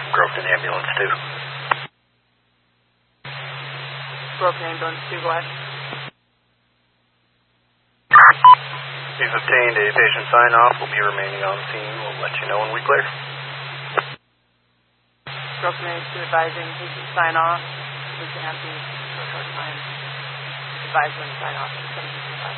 Groveton Ambulance 2. Groveton Ambulance 2, go ahead. We've obtained a patient sign-off. We'll be remaining on scene. We'll let you know when we clear. Groveton Ambulance 2 advising patient sign-off. We can have the short time advise when sign-off.